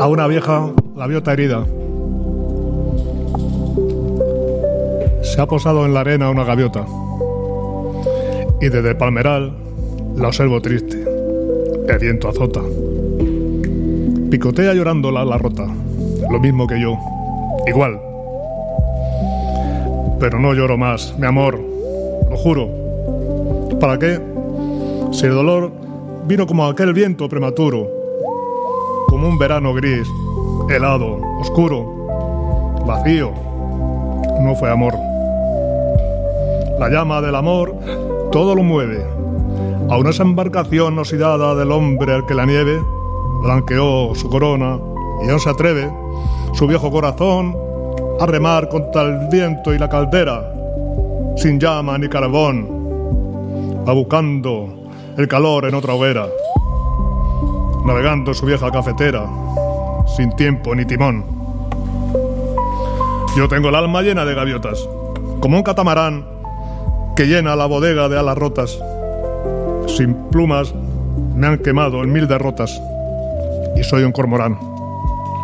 a una vieja gaviota herida. Se ha posado en la arena una gaviota y desde el palmeral la observo triste. El viento azota. Picotea llorando la ala rota, lo mismo que yo, igual. Pero no lloro más, mi amor, lo juro. ¿Para qué? Si el dolor vino como aquel viento prematuro, como un verano gris, helado, oscuro, vacío, no fue amor. La llama del amor todo lo mueve, aún esa embarcación oxidada del hombre al que la nieve blanqueó su corona y aún se atreve su viejo corazón a remar contra el viento y la caldera, sin llama ni carbón, va buscando el calor en otra hoguera, navegando en su vieja cafetera, sin tiempo ni timón. Yo tengo el alma llena de gaviotas, como un catamarán que llena la bodega de alas rotas. Sin plumas me han quemado en 1000 derrotas y soy un cormorán.